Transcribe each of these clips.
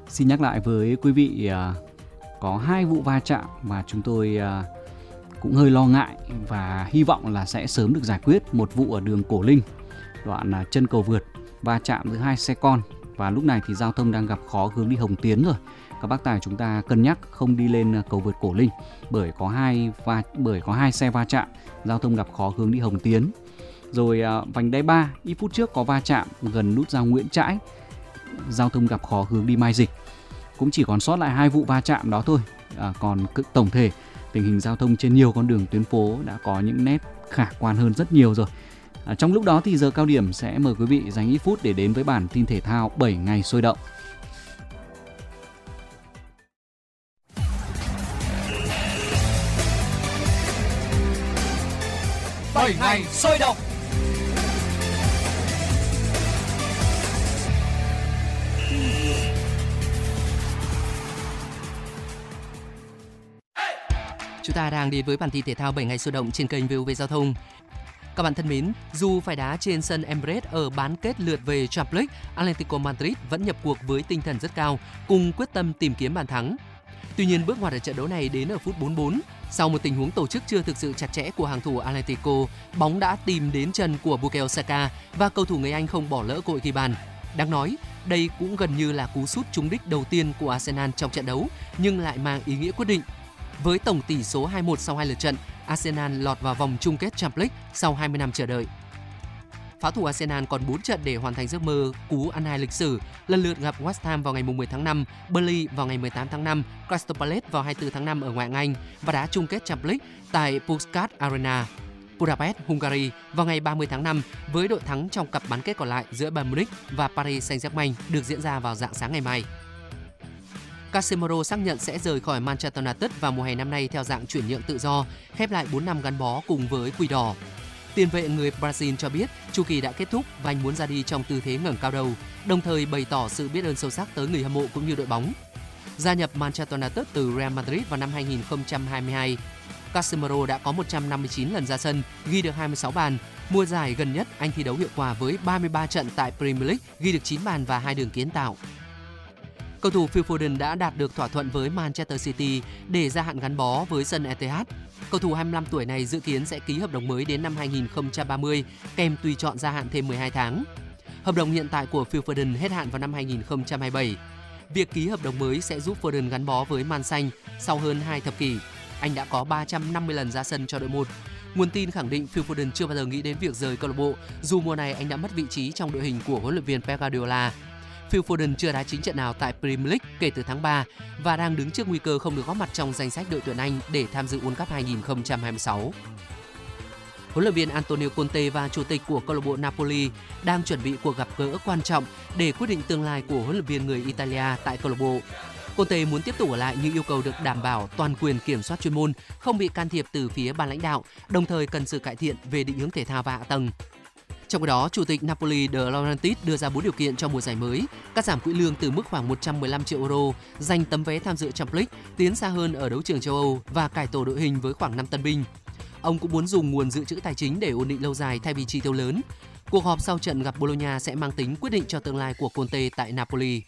Xin nhắc lại với quý vị, có 2 vụ va chạm mà chúng tôi cũng hơi lo ngại và hy vọng là sẽ sớm được giải quyết. Một vụ ở đường Cổ Linh, đoạn chân cầu vượt, va chạm giữa 2 xe con và lúc này thì giao thông đang gặp khó hướng đi Hồng Tiến rồi. Các bác tài chúng ta cân nhắc không đi lên cầu vượt Cổ Linh bởi có 2 xe va chạm, giao thông gặp khó hướng đi Hồng Tiến. Rồi vành đai 3 ít phút trước có va chạm gần nút giao Nguyễn Trãi, giao thông gặp khó hướng đi Mai Dịch. Cũng chỉ còn sót lại 2 vụ va chạm đó thôi. Còn tổng thể tình hình giao thông trên nhiều con đường tuyến phố đã có những nét khả quan hơn rất nhiều rồi. Trong lúc đó thì giờ cao điểm sẽ mời quý vị dành ít phút để đến với bản tin thể thao 7 ngày sôi động. Bảy ngày sôi động. Chúng ta đang đến với bản tin thể thao 7 ngày sôi động trên kênh VOV Giao thông. Các bạn thân mến, dù phải đá trên sân Emirates ở bán kết lượt về Champions League, Atlético Madrid vẫn nhập cuộc với tinh thần rất cao, cùng quyết tâm tìm kiếm bàn thắng. Tuy nhiên, bước ngoặt ở trận đấu này đến ở phút 44. Sau một tình huống tổ chức chưa thực sự chặt chẽ của hàng thủ Atlético, bóng đã tìm đến chân của Bukayo Saka và cầu thủ người Anh không bỏ lỡ cơ hội ghi bàn. Đáng nói, đây cũng gần như là cú sút trúng đích đầu tiên của Arsenal trong trận đấu, nhưng lại mang ý nghĩa quyết định. Với tổng tỷ số 2-1 sau 2 lượt trận, Arsenal lọt vào vòng chung kết Champions League sau 20 năm chờ đợi. Pháo thủ Arsenal còn 4 trận để hoàn thành giấc mơ cú ăn hai lịch sử, lần lượt gặp West Ham vào ngày 10 tháng 5, Burnley vào ngày 18 tháng 5, Crystal Palace vào 24 tháng 5 ở ngoại hạng Anh và đá chung kết Champions League tại Puskás Arena, Budapest, Hungary vào ngày 30 tháng 5 với đội thắng trong cặp bán kết còn lại giữa Bayern Munich và Paris Saint-Germain được diễn ra vào rạng sáng ngày mai. Casemiro xác nhận sẽ rời khỏi Manchester United vào mùa hè năm nay theo dạng chuyển nhượng tự do, khép lại 4 năm gắn bó cùng với Quỷ Đỏ. Tiền vệ người Brazil cho biết chu kỳ đã kết thúc và anh muốn ra đi trong tư thế ngẩng cao đầu, đồng thời bày tỏ sự biết ơn sâu sắc tới người hâm mộ cũng như đội bóng. Gia nhập Manchester United từ Real Madrid vào năm 2022, Casemiro đã có 159 lần ra sân, ghi được 26 bàn. Mùa giải gần nhất, anh thi đấu hiệu quả với 33 trận tại Premier League, ghi được 9 bàn và 2 đường kiến tạo. Cầu thủ Phil Foden đã đạt được thỏa thuận với Manchester City để gia hạn gắn bó với sân Etihad. Cầu thủ 25 tuổi này dự kiến sẽ ký hợp đồng mới đến năm 2030, kèm tùy chọn gia hạn thêm 12 tháng. Hợp đồng hiện tại của Phil Foden hết hạn vào năm 2027. Việc ký hợp đồng mới sẽ giúp Foden gắn bó với Man Xanh sau hơn 2 thập kỷ. Anh đã có 350 lần ra sân cho đội một. Nguồn tin khẳng định Phil Foden chưa bao giờ nghĩ đến việc rời câu lạc bộ, dù mùa này anh đã mất vị trí trong đội hình của huấn luyện viên Pep Guardiola. Phil Foden chưa đá chính trận nào tại Premier League kể từ tháng 3 và đang đứng trước nguy cơ không được góp mặt trong danh sách đội tuyển Anh để tham dự World Cup 2026. Huấn luyện viên Antonio Conte và chủ tịch của câu lạc bộ Napoli đang chuẩn bị cuộc gặp gỡ quan trọng để quyết định tương lai của huấn luyện viên người Italia tại câu lạc bộ. Conte muốn tiếp tục ở lại nhưng yêu cầu được đảm bảo toàn quyền kiểm soát chuyên môn, không bị can thiệp từ phía ban lãnh đạo, đồng thời cần sự cải thiện về định hướng thể thao và hạ tầng. Trong khi đó, Chủ tịch Napoli De Laurentiis đưa ra 4 điều kiện cho mùa giải mới: cắt giảm quỹ lương từ mức khoảng 115 triệu euro, giành tấm vé tham dự Champions League, tiến xa hơn ở đấu trường châu Âu và cải tổ đội hình với khoảng 5 tân binh. Ông cũng muốn dùng nguồn dự trữ tài chính để ổn định lâu dài thay vì chi tiêu lớn. Cuộc họp sau trận gặp Bologna sẽ mang tính quyết định cho tương lai của Conte tại Napoli.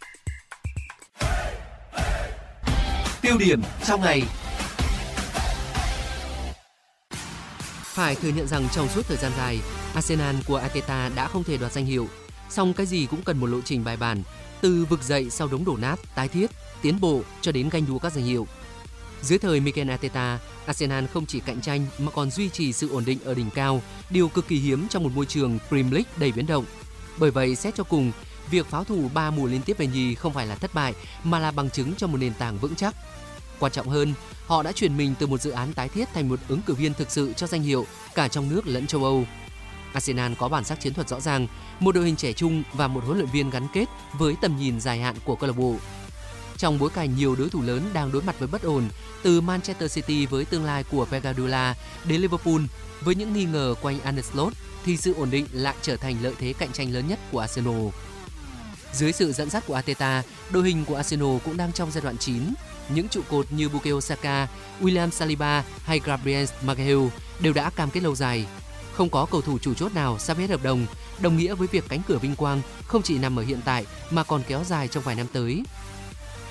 Tiêu điểm trong ngày. Phải thừa nhận rằng trong suốt thời gian dài, Arsenal của Arteta đã không thể đoạt danh hiệu. Song cái gì cũng cần một lộ trình bài bản, từ vực dậy sau đống đổ nát, tái thiết, tiến bộ cho đến ganh đua các danh hiệu. Dưới thời Mikel Arteta, Arsenal không chỉ cạnh tranh mà còn duy trì sự ổn định ở đỉnh cao, điều cực kỳ hiếm trong một môi trường Premier League đầy biến động. Bởi vậy, xét cho cùng, việc pháo thủ 3 mùa liên tiếp về nhì không phải là thất bại mà là bằng chứng cho một nền tảng vững chắc. Quan trọng hơn, họ đã chuyển mình từ một dự án tái thiết thành một ứng cử viên thực sự cho danh hiệu cả trong nước lẫn châu Âu. Arsenal có bản sắc chiến thuật rõ ràng, một đội hình trẻ trung và một huấn luyện viên gắn kết với tầm nhìn dài hạn của câu lạc bộ. Trong bối cảnh nhiều đối thủ lớn đang đối mặt với bất ổn, từ Manchester City với tương lai của Pep Guardiola đến Liverpool với những nghi ngờ quanh Arne Slot, thì sự ổn định lại trở thành lợi thế cạnh tranh lớn nhất của Arsenal. Dưới sự dẫn dắt của Arteta, đội hình của Arsenal cũng đang trong giai đoạn 9. Những trụ cột như Bukayo Saka, William Saliba hay Gabriel Magalhaes đều đã cam kết lâu dài. Không có cầu thủ chủ chốt nào sắp hết hợp đồng, đồng nghĩa với việc cánh cửa vinh quang không chỉ nằm ở hiện tại mà còn kéo dài trong vài năm tới.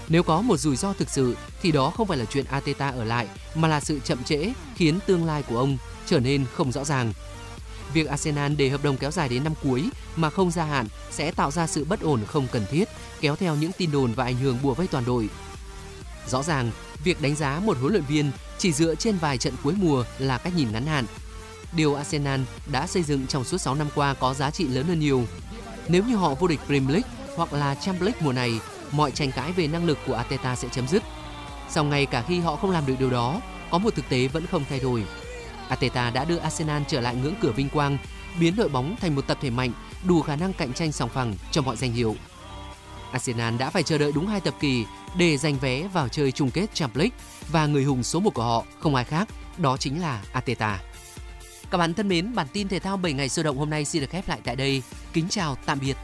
Nếu có một rủi ro thực sự thì đó không phải là chuyện Arteta ở lại mà là sự chậm trễ khiến tương lai của ông trở nên không rõ ràng. Việc Arsenal để hợp đồng kéo dài đến năm cuối mà không gia hạn sẽ tạo ra sự bất ổn không cần thiết, kéo theo những tin đồn và ảnh hưởng bủa vây toàn đội. Rõ ràng, việc đánh giá một huấn luyện viên chỉ dựa trên vài trận cuối mùa là cách nhìn ngắn hạn. Điều Arsenal đã xây dựng trong suốt 6 năm qua có giá trị lớn hơn nhiều. Nếu như họ vô địch Premier League hoặc là Champions League mùa này, mọi tranh cãi về năng lực của Arteta sẽ chấm dứt. Song ngay cả khi họ không làm được điều đó, có một thực tế vẫn không thay đổi. Arteta đã đưa Arsenal trở lại ngưỡng cửa vinh quang, biến đội bóng thành một tập thể mạnh, đủ khả năng cạnh tranh sòng phẳng cho mọi danh hiệu. Arsenal đã phải chờ đợi đúng 2 thập kỷ để giành vé vào chơi chung kết Champions League và người hùng số 1 của họ không ai khác, đó chính là Arteta. Các bạn thân mến, bản tin thể thao 7 ngày sôi động hôm nay xin được khép lại tại đây. Kính chào tạm biệt.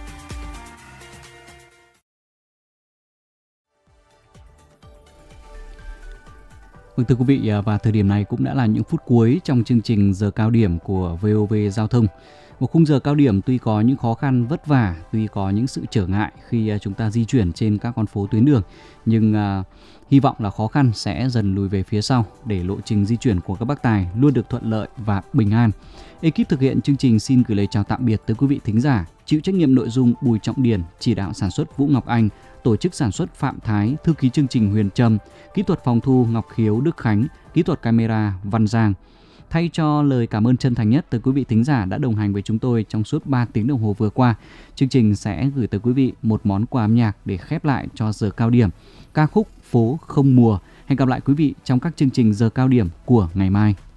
Vâng, thưa quý vị, và thời điểm này cũng đã là những phút cuối trong chương trình giờ cao điểm của VOV Giao thông. Một khung giờ cao điểm tuy có những khó khăn vất vả, tuy có những sự trở ngại khi chúng ta di chuyển trên các con phố tuyến đường, nhưng hy vọng là khó khăn sẽ dần lùi về phía sau để lộ trình di chuyển của các bác tài luôn được thuận lợi và bình an. Ekip thực hiện chương trình xin gửi lời chào tạm biệt tới quý vị thính giả. Chịu trách nhiệm nội dung Bùi Trọng Điển, chỉ đạo sản xuất Vũ Ngọc Anh, tổ chức sản xuất Phạm Thái, thư ký chương trình Huyền Trâm, kỹ thuật phòng thu Ngọc Khiếu Đức Khánh, kỹ thuật camera Văn Giang. Thay cho lời cảm ơn chân thành nhất tới quý vị thính giả đã đồng hành với chúng tôi trong suốt 3 tiếng đồng hồ vừa qua, chương trình sẽ gửi tới quý vị một món quà âm nhạc để khép lại cho giờ cao điểm, ca khúc Phố Không Mùa. Hẹn gặp lại quý vị trong các chương trình giờ cao điểm của ngày mai.